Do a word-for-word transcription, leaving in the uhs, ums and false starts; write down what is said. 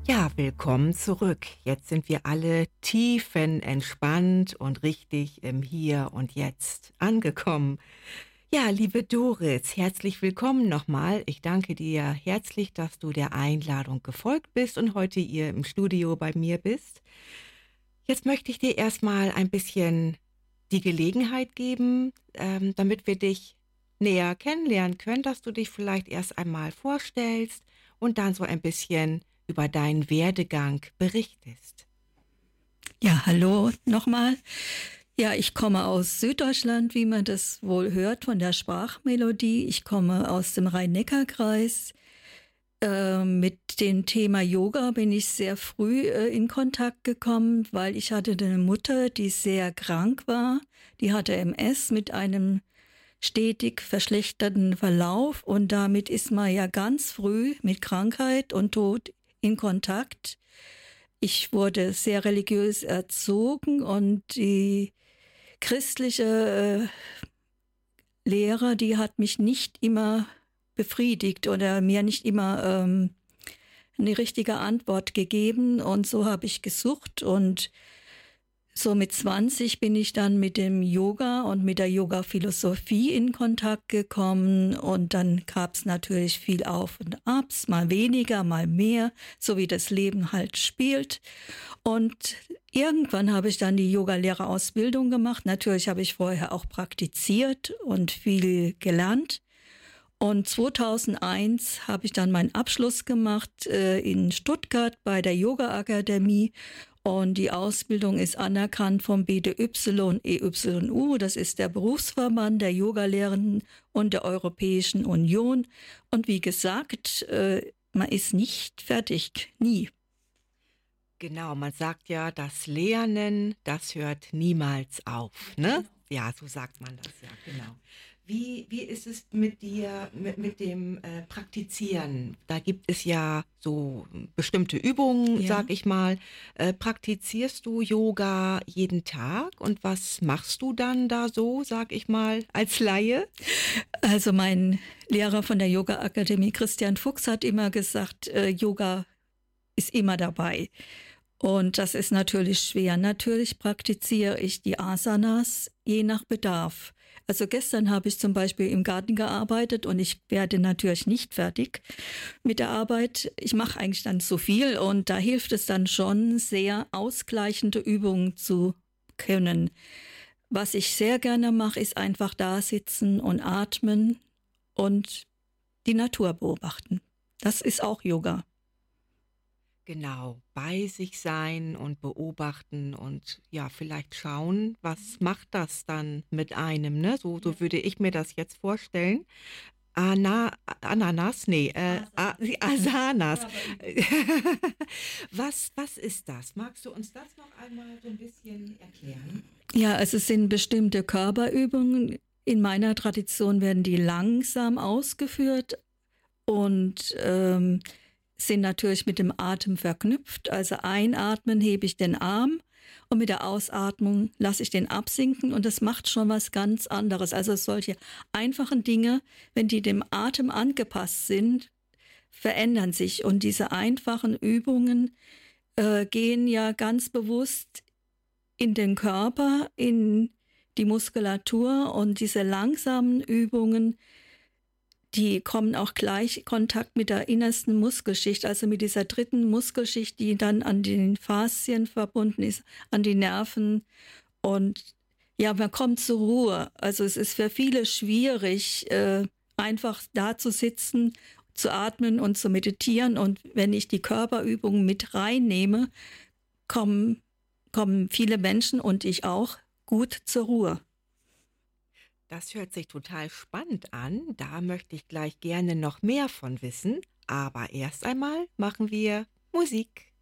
Ja, willkommen zurück. Jetzt sind wir alle tiefenentspannt und richtig im Hier und Jetzt angekommen. Ja, liebe Doris, herzlich willkommen nochmal. Ich danke dir herzlich, dass du der Einladung gefolgt bist und heute hier im Studio bei mir bist. Jetzt möchte ich dir erstmal ein bisschen die Gelegenheit geben, ähm, damit wir dich näher kennenlernen können, dass du dich vielleicht erst einmal vorstellst und dann so ein bisschen über deinen Werdegang berichtest. Ja, hallo nochmal. Ja, ich komme aus Süddeutschland, wie man das wohl hört von der Sprachmelodie. Ich komme aus dem Rhein-Neckar-Kreis. Äh, mit dem Thema Yoga bin ich sehr früh äh, in Kontakt gekommen, weil ich hatte eine Mutter, die sehr krank war. Die hatte M S mit einem stetig verschlechterten Verlauf und damit ist man ja ganz früh mit Krankheit und Tod in Kontakt. Ich wurde sehr religiös erzogen und die christliche äh, Lehre, die hat mich nicht immer befriedigt oder mir nicht immer ähm, eine richtige Antwort gegeben. Und so habe ich gesucht und so mit zwanzig bin ich dann mit dem Yoga und mit der Yoga-Philosophie in Kontakt gekommen und dann gab es natürlich viel Auf und Abs, mal weniger, mal mehr, so wie das Leben halt spielt. Und irgendwann habe ich dann die Yoga-Lehrerausbildung gemacht. Natürlich habe ich vorher auch praktiziert und viel gelernt. Und zweitausendeins habe ich dann meinen Abschluss gemacht äh, in Stuttgart bei der Yoga-Akademie. Und die Ausbildung ist anerkannt vom B D Y E Y U. Das ist der Berufsverband der Yogalehrenden und der Europäischen Union. Und wie gesagt, äh, man ist nicht fertig, nie. Genau, man sagt ja, das Lernen, das hört niemals auf, ne? Ja, so sagt man das ja, genau. Wie, wie ist es mit dir, mit, mit dem äh, Praktizieren? Da gibt es ja so bestimmte Übungen, Ja. sag ich mal. Äh, praktizierst du Yoga jeden Tag? Und was machst du dann da so, sag ich mal, als Laie? Also mein Lehrer von der Yoga-Akademie, Christian Fuchs, hat immer gesagt, äh, Yoga ist immer dabei. Und das ist natürlich schwer. Natürlich praktiziere ich die Asanas je nach Bedarf. Also gestern habe ich zum Beispiel im Garten gearbeitet und ich werde natürlich nicht fertig mit der Arbeit. Ich mache eigentlich dann so viel und da hilft es dann schon sehr, ausgleichende Übungen zu können. Was ich sehr gerne mache, ist einfach da sitzen und atmen und die Natur beobachten. Das ist auch Yoga. Genau, bei sich sein und beobachten und ja, vielleicht schauen, was macht das dann mit einem, ne? So, so würde ich mir das jetzt vorstellen. Ana, Ananas, nee, äh, A- Asanas. Was, was ist das? Magst du uns das noch einmal so ein bisschen erklären? Ja, also es sind bestimmte Körperübungen. In meiner Tradition werden die langsam ausgeführt und ähm, sind natürlich mit dem Atem verknüpft. Also einatmen hebe ich den Arm und mit der Ausatmung lasse ich den absinken und das macht schon was ganz anderes. Also solche einfachen Dinge, wenn die dem Atem angepasst sind, verändern sich. Und diese einfachen Übungen äh, gehen ja ganz bewusst in den Körper, in die Muskulatur und diese langsamen Übungen, die kommen auch gleich in Kontakt mit der innersten Muskelschicht, also mit dieser dritten Muskelschicht, die dann an den Faszien verbunden ist, an die Nerven. Und ja, man kommt zur Ruhe. Also es ist für viele schwierig, äh, einfach da zu sitzen, zu atmen und zu meditieren. Und wenn ich die Körperübungen mit reinnehme, kommen, kommen viele Menschen und ich auch gut zur Ruhe. Das hört sich total spannend an. Da möchte ich gleich gerne noch mehr von wissen. Aber erst einmal machen wir Musik.